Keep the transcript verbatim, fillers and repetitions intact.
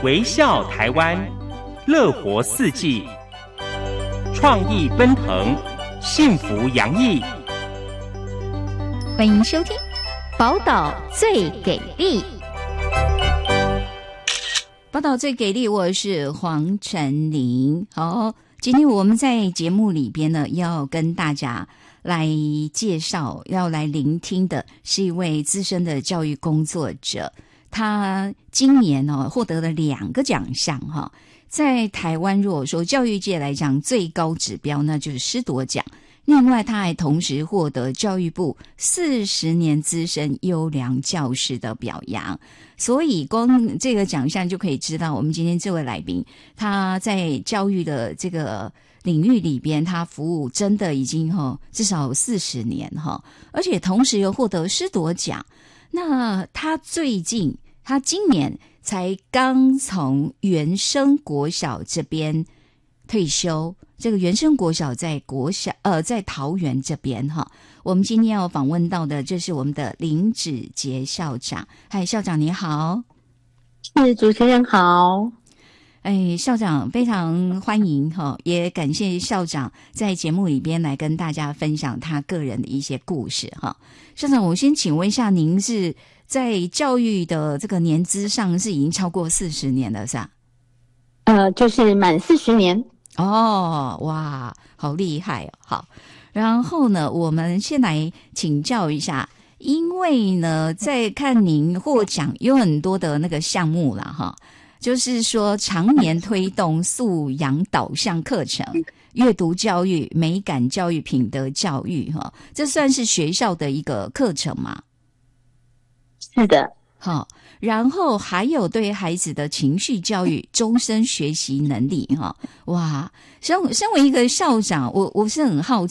微笑台湾，乐活四季，创意奔腾，幸福洋溢。 欢迎收听宝岛最给力。宝岛最给力，我是黄晨林。好，今天我们在节目里边呢，要跟大家来介绍，要来聆听的是一位资深的教育工作者，他今年哦获得了两个奖项哈。在台湾，如果说教育界来讲，最高指标那就是师铎奖。另外，他还同时获得教育部四十年资深优良教师的表扬，所以光这个奖项就可以知道，我们今天这位来宾他在教育的这个领域里边，他服务真的已经哈至少四十年哈，而且同时又获得师铎奖。那他最近，他今年才刚从原生国小这边退休。这个原生国小在国小呃在桃园这边哈，我们今天要访问到的就是我们的林芷婕校长。嗨，校长你好。 是，主持人好。 哎，校长非常欢迎哈，也感谢校长在节目里边来跟大家分享他个人的一些故事哈。校长，我先请问一下，您是在教育的这个年资上是已经超过四十年了是吧？ 呃，就是满四十年。 哦，哇，好厉害哦！好，然后呢，我们先来请教一下，因为呢，在看您获奖有很多的那个项目啦，哈，就是说常年推动素养导向课程、阅读教育、美感教育、品德教育，哈，这算是学校的一个课程吗？ 是的。 好，然后还有对孩子的情绪教育、终身学习能力哈，哇！身身为一个校长，我我是很好奇。